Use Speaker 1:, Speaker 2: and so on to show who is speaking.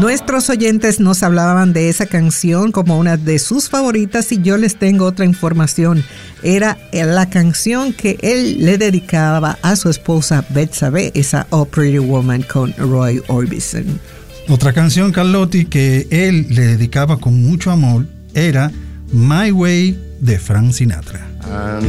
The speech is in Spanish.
Speaker 1: Nuestros oyentes nos hablaban de esa canción como una de sus favoritas y yo les tengo otra información. Era la canción que él le dedicaba a su esposa Betsabe, esa Oh Pretty Woman con Roy Orbison.
Speaker 2: Otra canción, Carlotti, que él le dedicaba con mucho amor era My Way de Frank Sinatra.
Speaker 3: I